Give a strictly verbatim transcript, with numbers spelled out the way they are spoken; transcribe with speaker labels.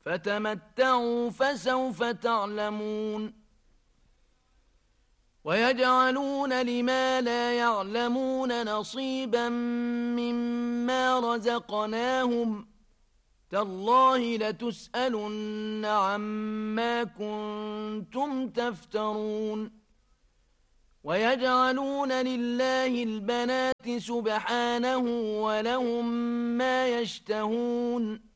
Speaker 1: فتمتعوا فسوف تعلمون ويجعلون لما لا يعلمون نصيبا مما رزقناهم تالله لتسألن عما كنتم تفترون ويجعلون لله البنات سبحانه ولهم ما يشتهون